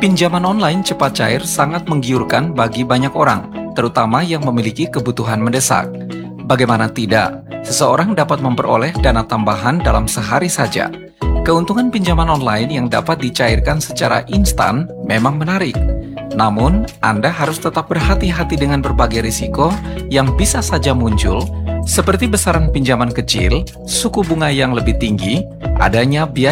Pinjaman online cepat cair sangat menggiurkan bagi banyak orang, terutama yang memiliki kebutuhan mendesak. Bagaimana tidak, seseorang dapat memperoleh dana tambahan dalam sehari saja. Keuntungan pinjaman online yang dapat dicairkan secara instan memang menarik. Namun, Anda harus tetap berhati-hati dengan berbagai risiko yang bisa saja muncul, seperti besaran pinjaman kecil, suku bunga yang lebih tinggi, adanya biaya